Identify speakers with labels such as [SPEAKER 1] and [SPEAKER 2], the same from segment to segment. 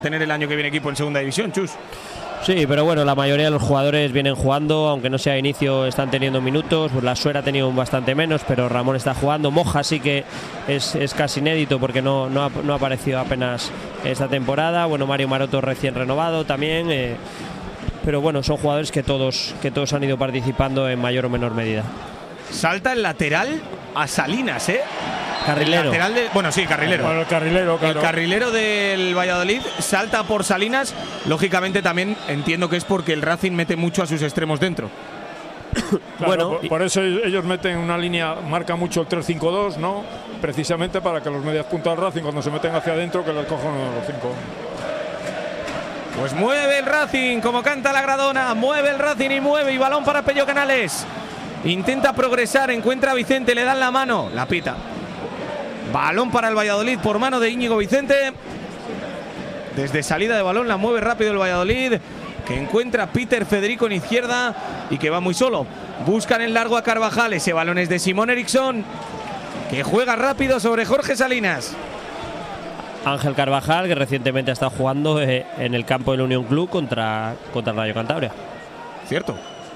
[SPEAKER 1] tener el año que viene equipo en segunda división, Chus.
[SPEAKER 2] Sí, pero bueno, la mayoría de los jugadores vienen jugando, aunque no sea a inicio, están teniendo minutos. Pues la Suera ha tenido bastante menos, pero Ramón está jugando. Moja sí que es casi inédito porque no ha aparecido apenas esta temporada. Bueno, Mario Maroto recién renovado también. Pero bueno, son jugadores que todos han ido participando en mayor o menor medida.
[SPEAKER 1] Salta el lateral a Salinas, ¿eh?
[SPEAKER 2] Carrilero.
[SPEAKER 1] El lateral bueno, sí, carrilero.
[SPEAKER 3] Bueno, el carrilero, claro.
[SPEAKER 1] El carrilero del Valladolid salta por Salinas. Lógicamente también entiendo que es porque el Racing mete mucho a sus extremos dentro.
[SPEAKER 3] Claro,
[SPEAKER 2] Bueno,
[SPEAKER 3] por eso ellos meten una línea, marca mucho el 3-5-2, ¿no? Precisamente para que los medias puntas del Racing, cuando se meten hacia adentro, que les cojan uno de los 5.
[SPEAKER 1] Pues mueve el Racing, como canta la Gradona. Mueve el Racing y balón para Pello Canales. Intenta progresar, encuentra a Vicente, le dan la mano, la pita. Balón para el Valladolid por mano de Íñigo Vicente. Desde salida de balón la mueve rápido el Valladolid, que encuentra a Peter Federico en izquierda y que va muy solo. Buscan en largo a Carvajal, ese balón es de Simón Eriksson, que juega rápido sobre Jorge Salinas.
[SPEAKER 2] Ángel Carvajal, que recientemente ha estado jugando en el campo del Unión Club contra el Rayo Cantabria.
[SPEAKER 1] Cierto.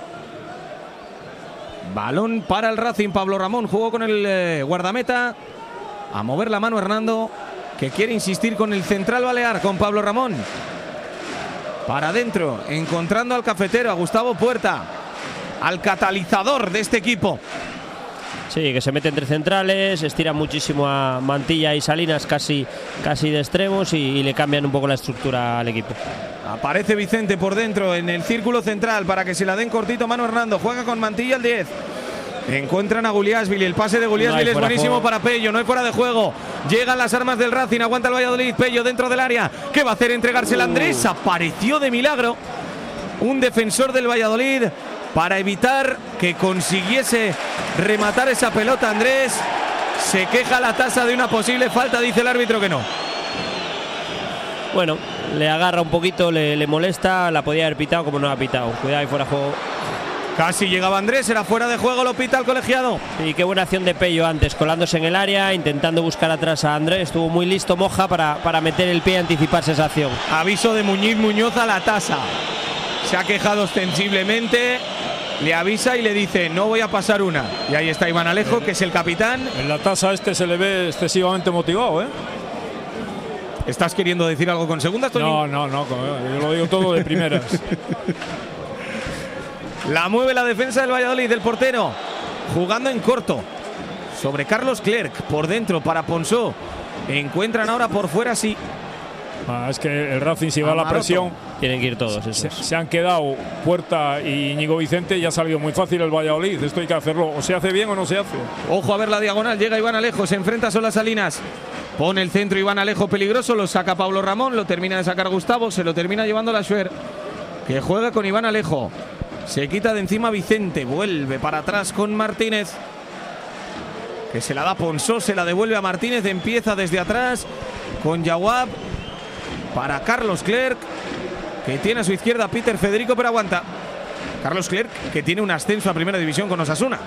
[SPEAKER 1] Balón para el Racing, Pablo Ramón jugó con el guardameta. A mover la mano Hernando, que quiere insistir con el central balear, con Pablo Ramón. Para adentro, encontrando al cafetero, a Gustavo Puerta, al catalizador de este equipo.
[SPEAKER 2] Sí, que se mete entre centrales, estira muchísimo a Mantilla y Salinas casi de extremos y le cambian un poco la estructura al equipo.
[SPEAKER 1] Aparece Vicente por dentro en el círculo central para que se la den cortito mano Hernando. Juega con Mantilla el 10. Encuentran a Guliásvili, el pase de Guliásvili es buenísimo para Pello, no hay fuera de juego. Llegan las armas del Racing, aguanta el Valladolid, Pello dentro del área. ¿Qué va a hacer? Entregársela a Andrés. Apareció de milagro un defensor del Valladolid para evitar que consiguiese rematar esa pelota. Andrés se queja la tasa de una posible falta, dice el árbitro que no.
[SPEAKER 2] Bueno, le agarra un poquito, le molesta, la podía haber pitado como no ha pitado. Cuidado y fuera de juego.
[SPEAKER 1] Casi llegaba Andrés, era fuera de juego, lo pita el colegiado.
[SPEAKER 2] Y qué buena acción de Pello antes, colándose en el área, intentando buscar atrás a Andrés. Estuvo muy listo Moja para meter el pie y anticiparse esa acción.
[SPEAKER 1] Aviso de Muñoz a la tasa. Se ha quejado ostensiblemente, le avisa y le dice, no voy a pasar una. Y ahí está Iván Alejo, que es el capitán.
[SPEAKER 3] En la tasa se le ve excesivamente motivado, ¿eh?
[SPEAKER 1] ¿Estás queriendo decir algo con segundas, Toño?
[SPEAKER 3] No, yo lo digo todo de primeras.
[SPEAKER 1] La mueve la defensa del Valladolid, del portero, jugando en corto sobre Carlos Clerc, por dentro para Ponsó. Encuentran ahora por fuera, sí.
[SPEAKER 3] Es que el Racing, si va a la presión,
[SPEAKER 2] tienen que ir todos.
[SPEAKER 3] Se han quedado Puerta y Íñigo Vicente y ha salido muy fácil el Valladolid. Esto hay que hacerlo, o se hace bien o no se hace.
[SPEAKER 1] Ojo a ver la diagonal, llega Iván Alejo, se enfrenta a las Salinas. Pone el centro Iván Alejo peligroso, lo saca Pablo Ramón, lo termina de sacar Gustavo, se lo termina llevando la Suer, que juega con Iván Alejo. Se quita de encima Vicente, vuelve para atrás con Martínez, que se la da Ponsó, se la devuelve a Martínez, empieza desde atrás con Jawab para Carlos Clerc, que tiene a su izquierda a Peter Federico, pero aguanta. Carlos Clerc, que tiene un ascenso a Primera División con Osasuna,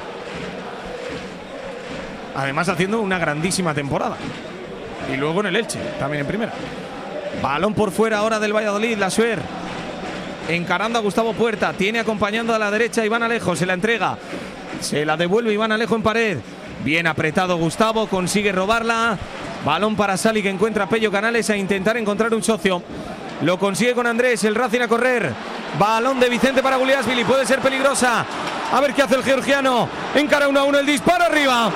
[SPEAKER 1] además haciendo una grandísima temporada, y luego en el Elche, también en Primera. Balón por fuera ahora del Valladolid, la Suer encarando a Gustavo Puerta, tiene acompañando a la derecha Iván Alejo, se la entrega, se la devuelve Iván Alejo en pared, bien apretado Gustavo, consigue robarla, balón para Sali, que encuentra a Pello Canales a intentar encontrar un socio, lo consigue con Andrés, el Racing a correr, balón de Vicente para Guliásvili, puede ser peligrosa, a ver qué hace el georgiano, encara 1-1, el disparo arriba,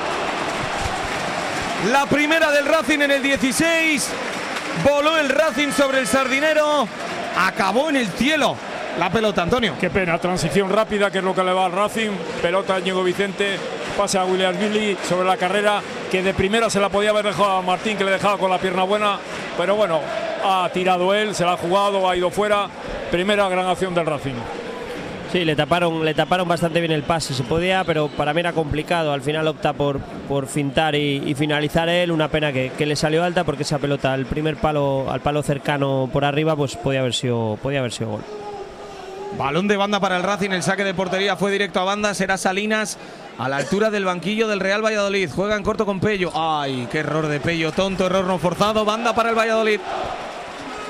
[SPEAKER 1] la primera del Racing en el 16, voló el Racing sobre el Sardinero. Acabó en el cielo la pelota, Antonio.
[SPEAKER 3] Qué pena, transición rápida, que es lo que le va al Racing. Pelota a Íñigo Vicente, pase a Guliásvili sobre la carrera, que de primera se la podía haber dejado a Martín, que le dejaba con la pierna buena. Pero bueno, ha tirado él, se la ha jugado, ha ido fuera. Primera gran acción del Racing.
[SPEAKER 2] Sí, le taparon bastante bien el pase, se podía, pero para mí era complicado. Al final opta por fintar y finalizar él. Una pena que le salió alta, porque esa pelota al primer palo, al palo cercano por arriba, pues podía haber sido gol.
[SPEAKER 1] Balón de banda para el Racing, el saque de portería fue directo a banda, será Salinas a la altura del banquillo del Real Valladolid. Juega en corto con Pello. Ay, qué error de Pello, tonto, error no forzado. Banda para el Valladolid.